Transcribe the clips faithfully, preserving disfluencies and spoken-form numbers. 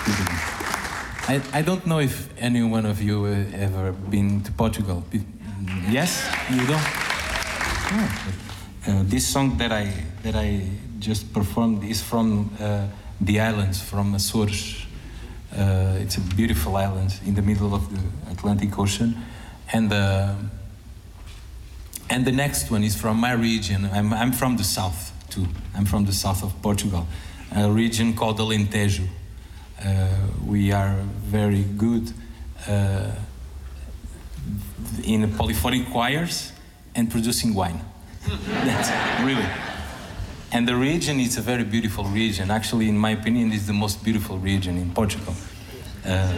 I, I don't know if any one of you uh, ever been to Portugal. Yes? You don't? Oh. Uh, this song that I that I just performed is from uh, the islands, from Açores. Uh, it's a beautiful island in the middle of the Atlantic Ocean, and uh, and the next one is from my region. I'm I'm from the south too. I'm from the south of Portugal, a region called Alentejo. Uh, we are very good uh, in polyphonic choirs and producing wine. That's really. And the region is a very beautiful region. Actually, in my opinion, it's the most beautiful region in Portugal. Uh,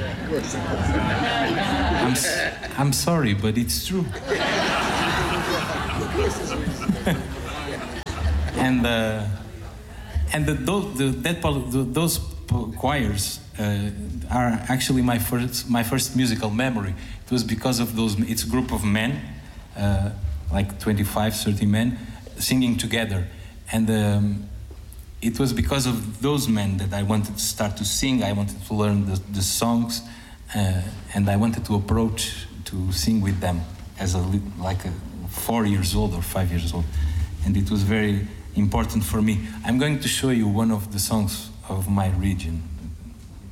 I'm, I'm sorry, but it's true. and uh, and the, those, the, that, those choirs uh, are actually my first my first musical memory. It was because of those. It's a group of men. Uh, like twenty-five, thirty men singing together. And um, it was because of those men that I wanted to start to sing. I wanted to learn the, the songs, uh, and I wanted to approach to sing with them as a like a four years old or five years old. And it was very important for me. I'm going to show you one of the songs of my region.